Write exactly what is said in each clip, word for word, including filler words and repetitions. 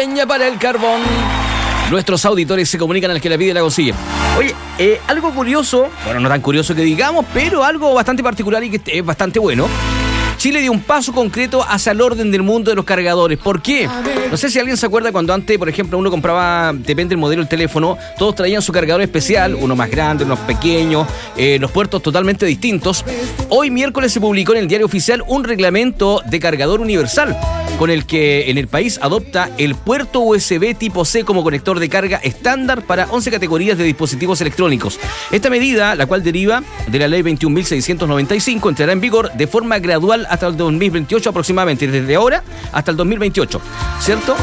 leña para el carbón. Nuestros auditores se comunican al que la pide y la consigue. Oye, eh, algo curioso, bueno, no tan curioso que digamos, pero algo bastante particular y que es bastante bueno. Chile dio un paso concreto hacia el orden del mundo de los cargadores. ¿Por qué? No sé si alguien se acuerda cuando antes, por ejemplo, uno compraba, depende del modelo del teléfono, todos traían su cargador especial, uno más grande, unos pequeños, eh, los puertos totalmente distintos. Hoy miércoles se publicó en el Diario Oficial un reglamento de cargador universal, con el que en el país adopta el puerto U S B tipo C como conector de carga estándar para once categorías de dispositivos electrónicos. Esta medida, la cual deriva de la ley veintiún mil seiscientos noventa y cinco, entrará en vigor de forma gradual hasta el dos mil veintiocho aproximadamente, desde ahora hasta el dos mil veintiocho, ¿cierto?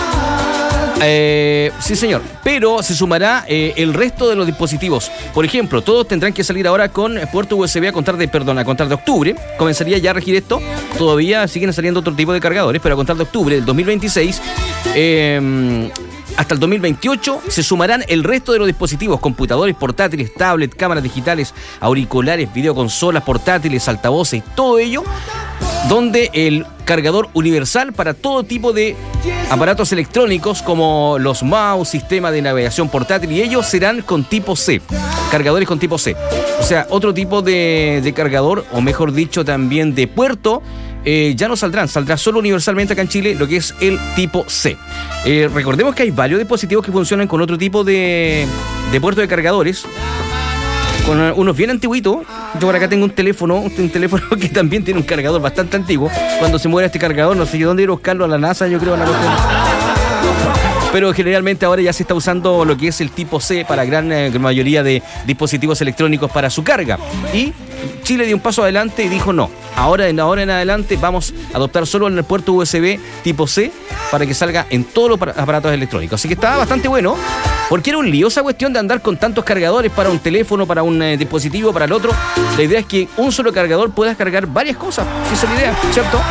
Eh, sí, señor. Pero se sumará eh, el resto de los dispositivos. Por ejemplo, todos tendrán que salir ahora con puerto U S B a contar de, perdón, a contar de octubre. Comenzaría ya a regir esto. Todavía siguen saliendo otro tipo de cargadores, pero a contar de octubre del dos mil veintiséis eh, hasta el dos mil veintiocho se sumarán el resto de los dispositivos: computadores, portátiles, tablets, cámaras digitales, auriculares, videoconsolas, portátiles, altavoces, todo ello, donde el cargador universal para todo tipo de aparatos electrónicos como los mouse, sistema de navegación portátil, y ellos serán con tipo C, cargadores con tipo C. O sea, otro tipo de, de cargador, o mejor dicho también de puerto, eh, ya no saldrán, saldrá solo universalmente acá en Chile lo que es el tipo C. Eh, recordemos que hay varios dispositivos que funcionan con otro tipo de, de puerto de cargadores, con unos bien antiguitos. Yo por acá tengo un teléfono, un teléfono que también tiene un cargador bastante antiguo. Cuando se muera este cargador, no sé dónde ir a buscarlo, a la NASA, yo creo, a la cuestión. Pero generalmente ahora ya se está usando lo que es el tipo C para gran eh, mayoría de dispositivos electrónicos para su carga. Y Chile dio un paso adelante y dijo no, ahora en ahora en adelante vamos a adoptar solo el puerto U S B tipo C para que salga en todos los aparatos electrónicos. Así que estaba bastante bueno, porque era un lío esa cuestión de andar con tantos cargadores para un teléfono, para un eh, dispositivo, para el otro. La idea es que un solo cargador puedas cargar varias cosas. Esa es la idea, ¿cierto?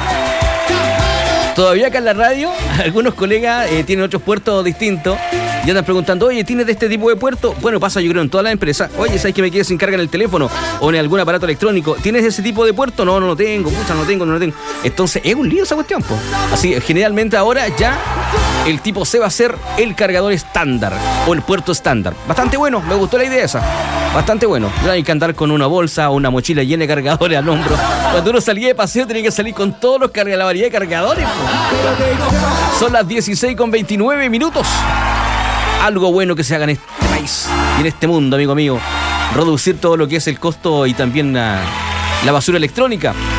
Todavía acá en la radio, algunos colegas eh, tienen otros puertos distintos y andan preguntando, oye, ¿tienes de este tipo de puerto? Bueno, pasa yo creo en todas las empresas. Oye, ¿sabes que me quedé sin carga en el teléfono o en algún aparato electrónico? ¿Tienes ese tipo de puerto? No, no lo tengo, pucha, no tengo, no lo tengo. Entonces, es un lío esa cuestión, po. Así, generalmente ahora ya el tipo C va a ser el cargador estándar o el puerto estándar. Bastante bueno, me gustó la idea esa. Bastante bueno. No hay que andar con una bolsa o una mochila llena de cargadores al hombro. Cuando uno salía de paseo tenía que salir con todos los cargadores, la variedad de cargadores, po. Son las dieciséis con veintinueve minutos. Algo bueno que se haga en este país y en este mundo, amigo mío. Reducir todo lo que es el costo y también la, la basura electrónica.